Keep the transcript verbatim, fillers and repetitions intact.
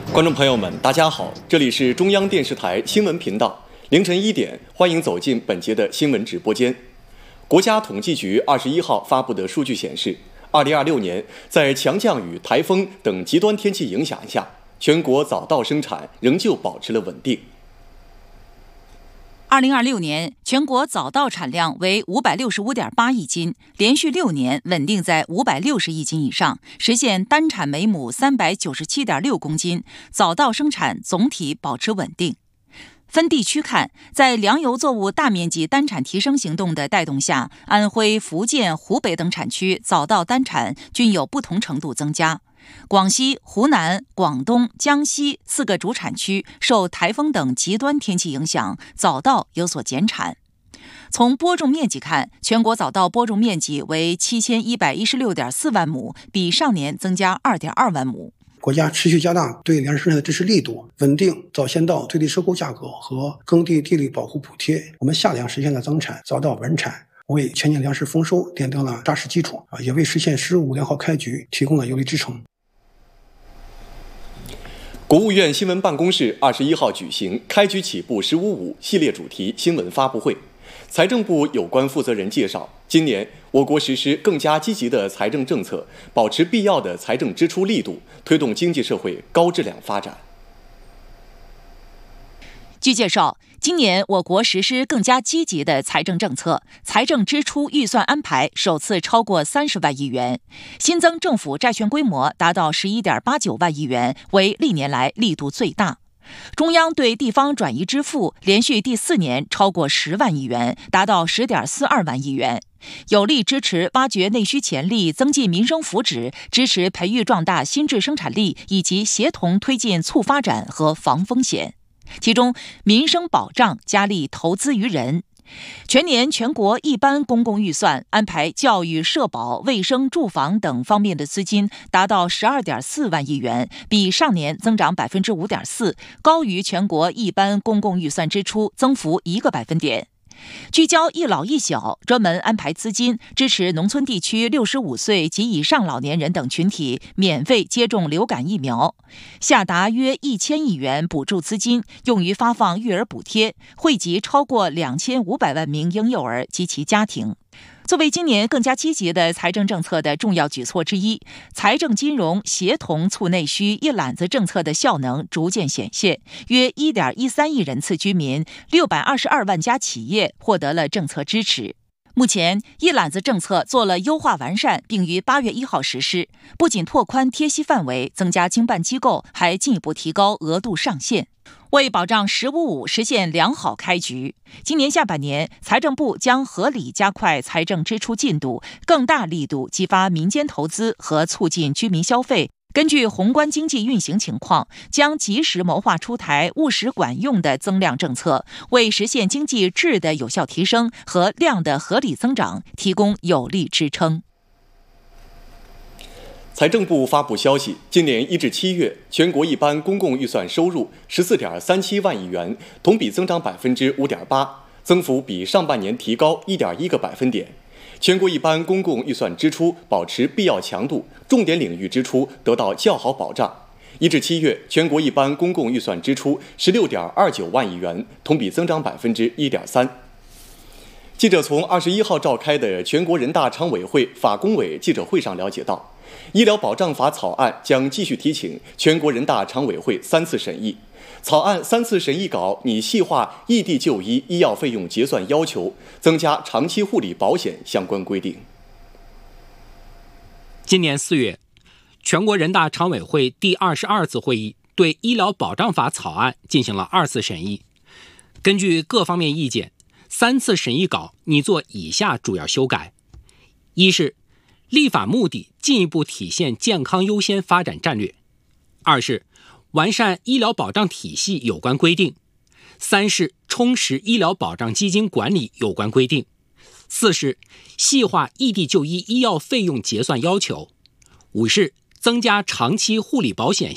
观众朋友们，大家好，这里是中央电视台新闻频道，凌晨一点，欢迎走进本节的新闻直播间。国家统计局二十一号发布的数据显示，二零二六年在强降雨、台风等极端天气影响下，全国早稻生产仍旧保持了稳定。 二零二六年，全国早稻产量为五百六十五点八亿斤，连续六年稳定在五百六十亿斤以上，实现单产每亩三百九十七点六公斤，早稻生产总体保持稳定。分地区看，在粮油作物大面积单产提升行动的带动下，安徽、福建、湖北等产区早稻单产均有不同程度增加。广西、湖南、广东、江西四个主产区受台风等极端天气影响，早稻有所减产。从播种面积看，全国早稻播种面积为七千一百一十六点四万亩，比上年增加二点二万亩。 国家持续加大对粮食生产的支持力度，稳定早先稻最低收购价格和耕地地力保护补贴。我们夏粮实现了增产，早稻稳产，为全年粮食丰收奠定了扎实基础，也为实现“十五两好”开局提供了有力支撑。 国务院新闻办公室二十一号举行“开局起步十五五”系列主题新闻发布会。财政部有关负责人介绍，今年我国实施更加积极的财政政策，保持必要的财政支出力度，推动经济社会高质量发展。 据介绍，今年我国实施更加积极的财政政策，财政支出预算安排首次超过三十万亿元，新增政府债券规模达到十一点八九万亿元，为历年来力度最大。中央对地方转移支付连续第四年超过十万亿元，达到十点四二万亿元，有力支持挖掘内需潜力，增进民生福祉，支持培育壮大新质生产力，以及协同推进促发展和防风险。其中，民生保障加力投资于人。全年全国一般公共预算安排教育、社保、卫生、住房等方面的资金达到十二点四万亿元，比上年增长百分之五点四，高于全国一般公共预算支出增幅一个百分点。聚焦一老一小，专门安排资金支持农村地区六十五岁及以上老年人等群体免费接种流感疫苗，下达约一千亿元补助资金，用于发放育儿补贴，惠及超过两千五百万名婴幼儿及其家庭。作为今年更加积极的财政政策的重要举措之一，财政金融协同促内需一揽子政策的效能逐渐显现，约 一点一三亿人次居民、六百二十二万家企业获得了政策支持。目前，一揽子政策做了优化完善，并于八月一号实施，不仅拓宽贴息范围，增加经办机构，还进一步提高额度上限。为保障“十五五”实现良好开局，今年下半年，财政部将合理加快财政支出进度，更大力度激发民间投资和促进居民消费。根据宏观经济运行情况，将及时谋划出台务实管用的增量政策，为实现经济质的有效提升和量的合理增长提供有力支撑。 财政部发布消息，今年一至七月，全国一般公共预算收入十四点三七万亿元，同比增长百分之五点八，增幅比上半年提高一点一个百分点。全国一般公共预算支出保持必要强度，重点领域支出得到较好保障。一至七月，全国一般公共预算支出十六点二九万亿元，同比增长百分之一点三。记者从二十一号召开的全国人大常委会法工委记者会上了解到，医疗保障法草案将继续提请全国人大常委会三次审议。草案三次审议稿拟细化异地就医医药费用结算要求，增加长期护理保险相关规定。 今年四月，全国人大常委会第二十二次会议对医疗保障法草案进行了二次审议。根据各方面意见，三次审议稿拟做以下主要修改：一是立法目的进一步体现健康优先发展战略；二是完善医疗保障体系有关规定；三是充实医疗保障基金管理有关规定；四是细化异地就医医药费用结算要求；五是增加长期护理保险